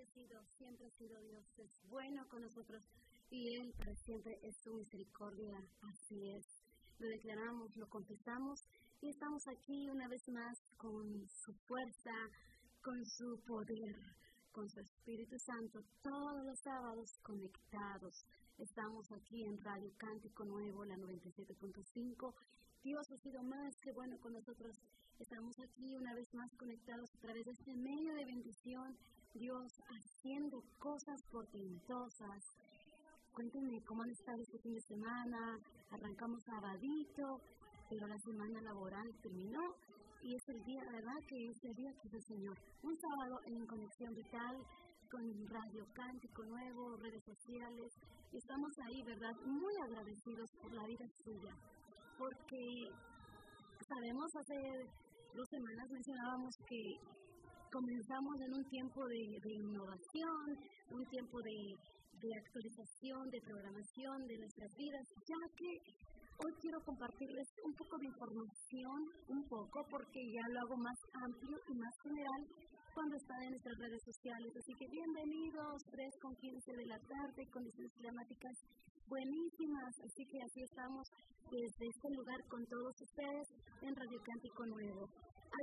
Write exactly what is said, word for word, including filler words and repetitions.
ha sido, siempre ha sido Dios, es bueno con nosotros y Él para siempre es su misericordia, así es. Lo declaramos, lo confesamos y estamos aquí una vez más con su fuerza, con su poder, con su Espíritu Santo, todos los sábados conectados. Estamos aquí en Radio Cántico Nuevo, la noventa y siete punto cinco. Dios ha sido más que bueno con nosotros. Estamos aquí una vez más conectados a través de este medio de bendición. Dios haciendo cosas portentosas. Cuéntenme cómo han estado este fin de semana. Arrancamos sabadito, pero la semana laboral terminó. Y es el día, ¿verdad? Que es el día que es el Señor. Un sábado en Conexión Vital, con Radio Cántico Nuevo, redes sociales. Y estamos ahí, ¿verdad? Muy agradecidos por la vida suya. Porque sabemos, hace dos semanas mencionábamos que comenzamos en un tiempo de, de innovación, un tiempo de, de actualización, de programación de nuestras vidas, ya que hoy quiero compartirles un poco de información, un poco, porque ya lo hago más amplio y más general cuando están en nuestras redes sociales. Así que bienvenidos, tres con quince de la tarde, condiciones climáticas buenísimas. Así que así estamos desde este lugar con todos ustedes en Radio Cántico Nuevo.